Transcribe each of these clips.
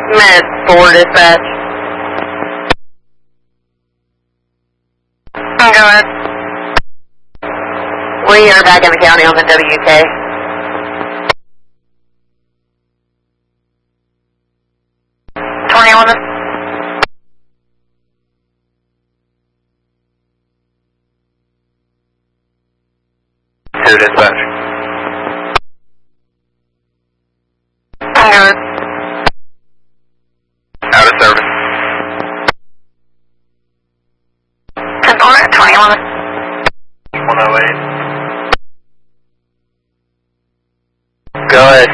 Med 4 dispatch. Go ahead. We are back in the county on the WK. Two dispatch. Good. Out of service. 21. 108. Go ahead.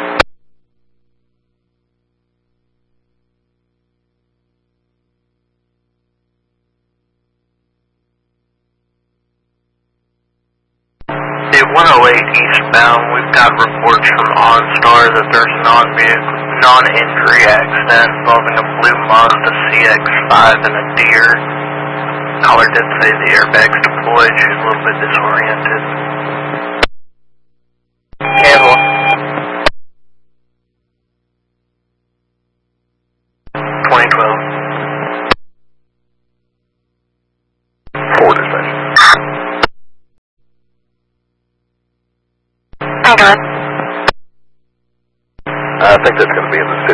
At 108 eastbound, we've got reports from OnStar that there's a non-injury accident involving a blue Mazda CX-5 and a deer. Caller did say the airbags deployed. She's a little bit disoriented. Cancel. 2012. 4 dispatch. Okay. I think that's going to be in the